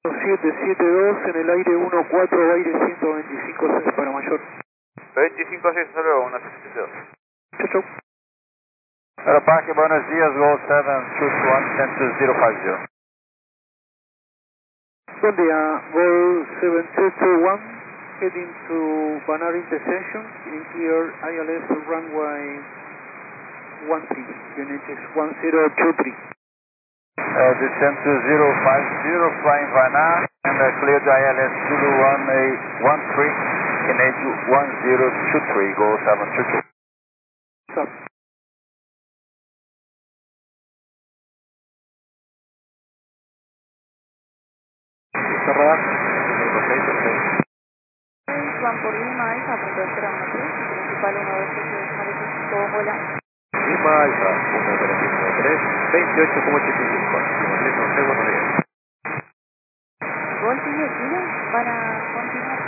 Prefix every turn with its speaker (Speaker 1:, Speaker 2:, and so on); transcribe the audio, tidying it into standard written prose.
Speaker 1: 772 en el aire 14, aire 125 para mayor.
Speaker 2: 25-6, hasta luego, 172.
Speaker 1: Chau, chau.
Speaker 3: Aeroparque, buenos días, Gol 721, 12050.
Speaker 1: Buen día, Gol 7221, heading to Banar Intersection, in clear ILS runway 13, unit is 1023.
Speaker 3: Descent to 050, flying Vanar, and clear the ILS Zulu 1813, NH 1023, Gol 722.
Speaker 1: Stop.
Speaker 3: Cerrar.
Speaker 4: Juan por Lima Alfa, punto de espera 13, principal 128 vuela.
Speaker 3: Lima Alfa, punto de operación 13, 28,85, buenos días.
Speaker 4: Gol sigue Kilo para continuar.